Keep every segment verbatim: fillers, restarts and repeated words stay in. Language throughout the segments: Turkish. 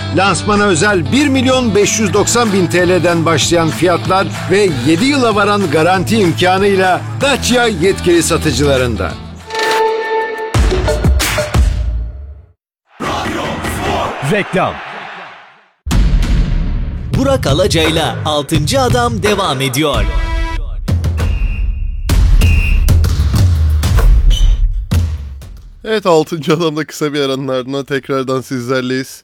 Lansmana özel bir milyon beş yüz doksan bin T L'den başlayan fiyatlar ve yedi yıla varan garanti imkanıyla Dacia yetkili satıcılarında. Reklam. Burak Alaca'yla altıncı Adam devam ediyor. Evet, altıncı Adam'da kısa bir aranın ardından tekrardan sizlerleyiz.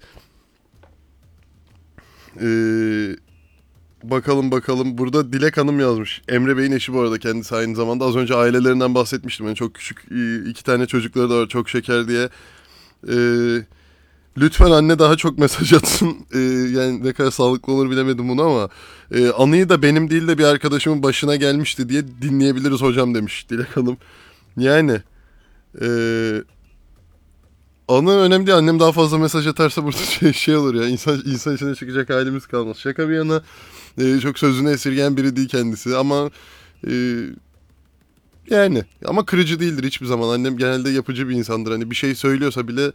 Ee, bakalım bakalım. Burada Dilek Hanım yazmış. Emre Bey'in eşi bu arada kendisi aynı zamanda. Az önce ailelerinden bahsetmiştim. Yani çok küçük iki tane çocukları da var, çok şeker diye. Ee, lütfen anne daha çok mesaj atsın. Ee, yani ne kadar sağlıklı olur bilemedim bunu ama. Ee, anıyı da benim değil de bir arkadaşımın başına gelmişti diye dinleyebiliriz hocam demiş Dilek Hanım. Yani... Ee, anı önemli değil. Annem daha fazla mesaj atarsa burada şey, şey olur ya. İnsan, insan içine çıkacak halimiz kalmaz. Şaka bir yana e, çok sözünü esirgeyen biri değil kendisi. Ama e, yani ama kırıcı değildir hiçbir zaman. Annem genelde yapıcı bir insandır. Hani bir şey söylüyorsa bile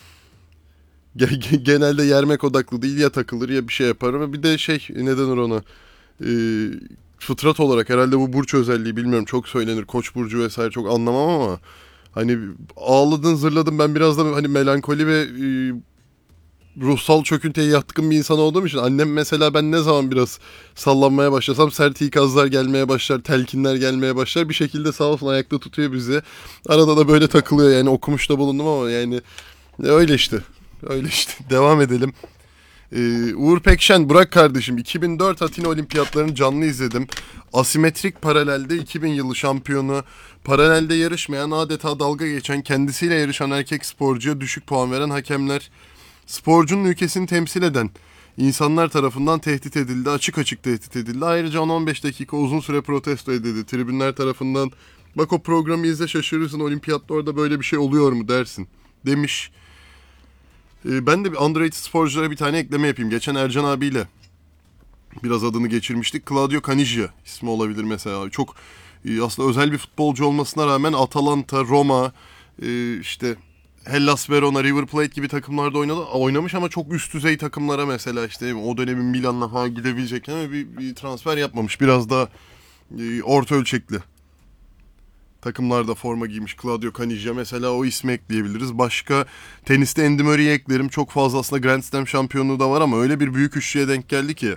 ge- genelde yermek odaklı değil. Ya takılır ya bir şey yapar. Ama bir de şey, ne denir ona? E, fıtrat olarak herhalde bu burç özelliği, bilmiyorum, çok söylenir. Koç burcu vesaire, çok anlamam ama hani ağladın zırladın, ben biraz da hani melankoli ve e, ruhsal çöküntüye yatkın bir insan olduğum için annem mesela, ben ne zaman biraz sallanmaya başlasam sert ikazlar gelmeye başlar, telkinler gelmeye başlar, bir şekilde sağ olsun ayakta tutuyor bizi. Arada da böyle takılıyor yani, okumuş da bulundum ama yani öyle işte öyle işte devam edelim. Ee, Uğur Pekşen, Burak kardeşim, iki bin dört Atina Olimpiyatlarını canlı izledim. Asimetrik paralelde iki bin yılı şampiyonu, paralelde yarışmayan, adeta dalga geçen, kendisiyle yarışan erkek sporcuya düşük puan veren hakemler, sporcunun ülkesini temsil eden insanlar tarafından tehdit edildi, açık açık tehdit edildi. Ayrıca on on beş dakika uzun süre protesto edildi tribünler tarafından. Bak, o programı izle, şaşırırsın, olimpiyatlarda böyle bir şey oluyor mu dersin demiş. Ben de bir underrated sporculara bir tane ekleme yapayım. Geçen Ercan abiyle biraz adını geçirmiştik. Claudio Caniggia ismi olabilir mesela. Çok aslında özel bir futbolcu olmasına rağmen Atalanta, Roma, işte Hellas Verona, River Plate gibi takımlarda oynadı, oynamış ama çok üst düzey takımlara, mesela işte o dönemin Milan'la falan gidebilecekken ama bir, bir transfer yapmamış. Biraz daha orta ölçekli takımlarda forma giymiş Claudio Caniggia. Mesela o ismi ekleyebiliriz. Başka teniste Andy Murray'i eklerim. Çok fazla aslında Grand Slam şampiyonluğu da var ama öyle bir büyük üçlüye denk geldi ki.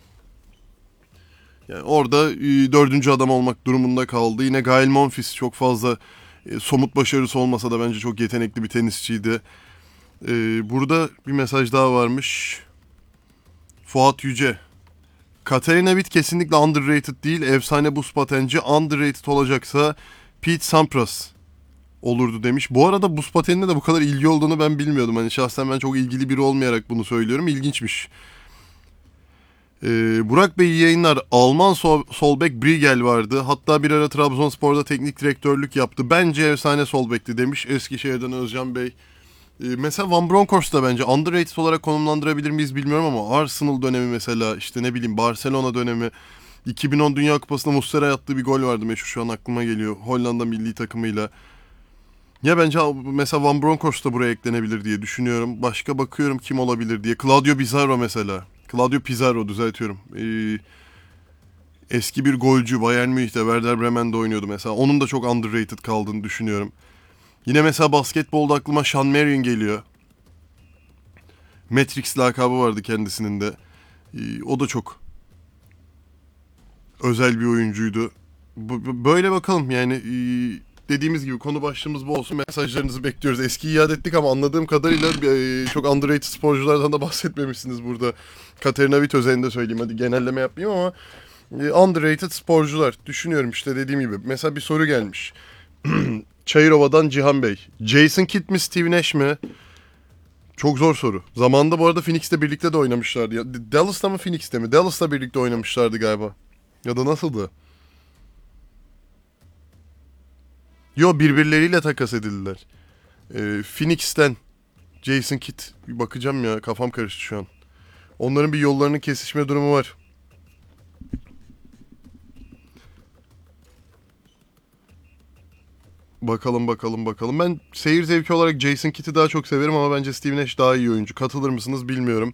Yani orada e, dördüncü adam olmak durumunda kaldı. Yine Gael Monfils çok fazla e, somut başarısı olmasa da bence çok yetenekli bir tenisçiydi. E, burada bir mesaj daha varmış. Fuat Yüce. Katarina Witt kesinlikle underrated değil. Efsane buz patenci. Underrated olacaksa Pete Sampras olurdu demiş. Bu arada buz patenine de bu kadar ilgi olduğunu ben bilmiyordum. Hani şahsen ben çok ilgili biri olmayarak bunu söylüyorum. İlginçmiş. Ee, Burak Bey iyi yayınlar. Alman sol, sol bek Briegel vardı. Hatta bir ara Trabzonspor'da teknik direktörlük yaptı. Bence efsane sol bekti demiş Eskişehir'den Özcan Bey. Ee, mesela Van Bronckhorst da bence underrated olarak konumlandırabilir miyiz bilmiyorum ama Arsenal dönemi mesela, işte ne bileyim Barcelona dönemi, iki bin on Dünya Kupası'nda Muslera'ya attığı bir gol vardı meşhur, şu an aklıma geliyor, Hollanda milli takımıyla. Ya bence mesela Van Bronckhorst da buraya eklenebilir diye düşünüyorum. Başka bakıyorum kim olabilir diye. Claudio Pizarro mesela. Claudio Pizarro düzeltiyorum. Ee, eski bir golcü, Bayern Münih'te, Werder Bremen'de oynuyordu mesela. Onun da çok underrated kaldığını düşünüyorum. Yine mesela basketbolda aklıma Sean Marion geliyor. Matrix lakabı vardı kendisinin de. Ee, o da çok özel bir oyuncuydu. B- böyle bakalım yani, e, dediğimiz gibi konu başlığımız bu olsun. Mesajlarınızı bekliyoruz. Eskiyi iade ettik ama anladığım kadarıyla e, çok underrated sporculardan da bahsetmemişsiniz burada. Katarina Witt özelinde söyleyeyim, hadi genelleme yapmayayım ama e, underrated sporcular düşünüyorum, işte dediğim gibi. Mesela bir soru gelmiş. Çayırova'dan Cihan Bey. Jason Kidd mi, Steve Nash mi? Çok zor soru. Zamanında bu arada Phoenix'te birlikte de oynamışlardı. Ya, Dallas'ta mı Phoenix'te mi? Dallas'ta birlikte oynamışlardı galiba. Ya da nasıldı? Yo, birbirleriyle takas edildiler. Ee, Phoenix'ten Jason Kidd. Bir bakacağım ya, kafam karıştı şu an. Onların bir yollarının kesişme durumu var. Bakalım bakalım bakalım. Ben seyir zevki olarak Jason Kidd'i daha çok severim ama bence Steve Nash daha iyi oyuncu. Katılır mısınız bilmiyorum.